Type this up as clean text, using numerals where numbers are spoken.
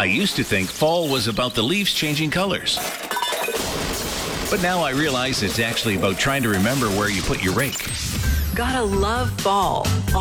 I used to think fall was about the leaves changing colors. But now I realize it's actually about trying to remember where you put your rake. Gotta love fall.